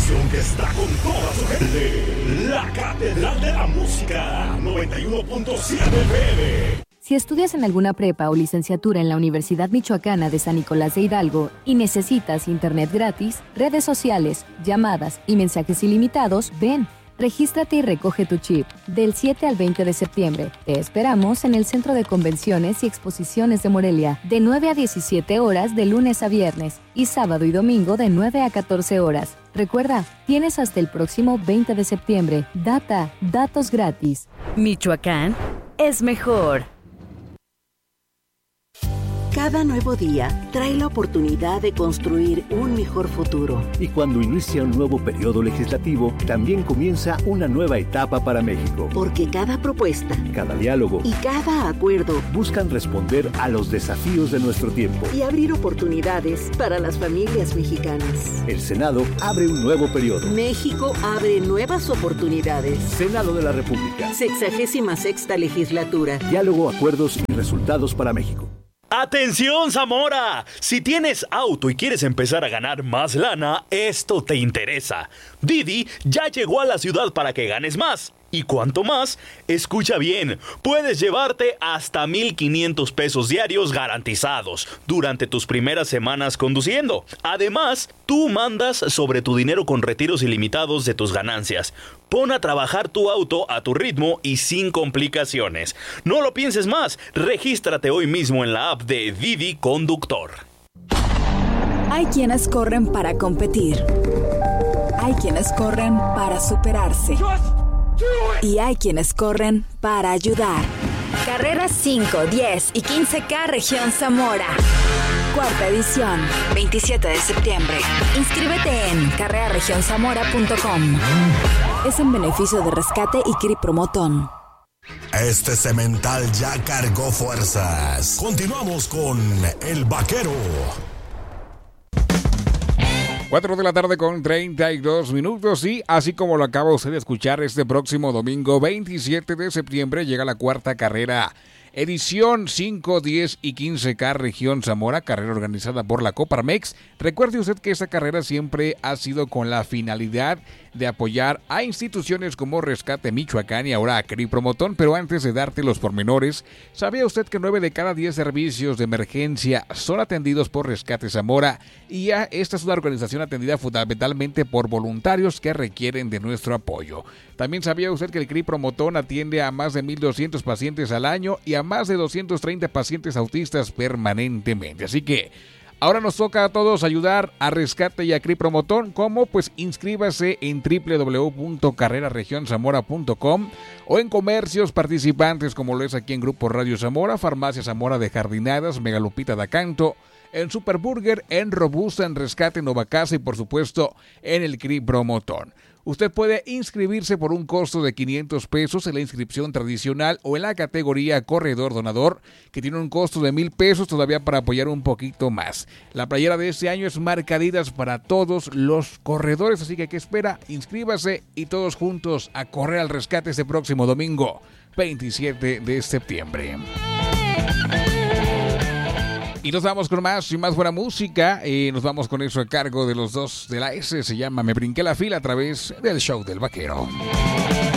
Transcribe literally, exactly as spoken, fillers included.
estación que está con toda su gente. La Catedral de la Música, noventa y uno punto siete F M. Si estudias en alguna prepa o licenciatura en la Universidad Michoacana de San Nicolás de Hidalgo y necesitas internet gratis, redes sociales, llamadas y mensajes ilimitados, ven. Regístrate y recoge tu chip. Del siete al veinte de septiembre. Te esperamos en el Centro de Convenciones y Exposiciones de Morelia, de nueve a diecisiete horas de lunes a viernes y sábado y domingo de nueve a catorce horas. Recuerda, tienes hasta el próximo veinte de septiembre. Data, datos gratis. Michoacán es mejor. Cada nuevo día trae la oportunidad de construir un mejor futuro. Y cuando inicia un nuevo periodo legislativo, también comienza una nueva etapa para México. Porque cada propuesta, cada diálogo y cada acuerdo buscan responder a los desafíos de nuestro tiempo y abrir oportunidades para las familias mexicanas. El Senado abre un nuevo periodo. México abre nuevas oportunidades. Senado de la República. Sexagésima sexta legislatura. Diálogo, acuerdos y resultados para México. ¡Atención, Zamora! Si tienes auto y quieres empezar a ganar más lana, esto te interesa. Didi ya llegó a la ciudad para que ganes más. ¿Y cuánto más? Escucha bien, puedes llevarte hasta mil quinientos pesos diarios garantizados durante tus primeras semanas conduciendo. Además, tú mandas sobre tu dinero con retiros ilimitados de tus ganancias. Pon a trabajar tu auto a tu ritmo y sin complicaciones. No lo pienses más, regístrate hoy mismo en la app de Didi Conductor. Hay quienes corren para competir. Hay quienes corren para superarse. Y hay quienes corren para ayudar. Carreras cinco, diez y quince K Región Zamora. Cuarta edición, veintisiete de septiembre. Inscríbete en carrera región zamora punto com. Es en beneficio de Rescate y C R I Promotón. Este cemental ya cargó fuerzas. Continuamos con El Vaquero. cuatro de la tarde con treinta y dos minutos y así como lo acaba usted de escuchar, este próximo domingo veintisiete de septiembre llega la cuarta carrera. Edición cinco, diez y quince K Región Zamora, carrera organizada por la Coparmex. Recuerde usted que esta carrera siempre ha sido con la finalidad de apoyar a instituciones como Rescate Michoacán y ahora a C R I Promotón, pero antes de darte los pormenores, ¿sabía usted que nueve de cada diez servicios de emergencia son atendidos por Rescate Zamora? Y ya esta es una organización atendida fundamentalmente por voluntarios que requieren de nuestro apoyo. También sabía usted que el C R I Promotón atiende a más de mil doscientos pacientes al año y a más de doscientos treinta pacientes autistas permanentemente. Así que ahora nos toca a todos ayudar a Rescate y a C R I Promotón. ¿Cómo? Pues inscríbase en doble u doble u doble u punto carrera región zamora punto com o en comercios participantes como lo es aquí en Grupo Radio Zamora, Farmacia Zamora de Jardinadas, Megalupita da Canto, en Superburger, en Robusta, en Rescate, Novacasa y por supuesto en el C R I Promotón. Usted puede inscribirse por un costo de quinientos pesos en la inscripción tradicional o en la categoría Corredor Donador, que tiene un costo de mil pesos todavía para apoyar un poquito más. La playera de este año es marca Adidas para todos los corredores, así que ¿qué espera? Inscríbase y todos juntos a correr al rescate este próximo domingo, veintisiete de septiembre. Y nos vamos con más y más buena música. Y nos vamos con eso a cargo de los dos de la S. Se llama Me Brinqué la Fila a través del show del Vaquero.